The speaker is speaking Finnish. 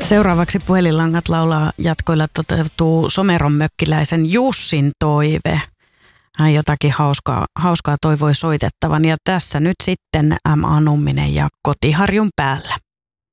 Seuraavaksi puhelinlangat laulaa jatkoilla toteutuu Someron mökkiläisen Jussin toive. Hän jotakin hauskaa toivoi soitettavan ja tässä nyt sitten M.A. Numminen ja Kotiharjun päällä.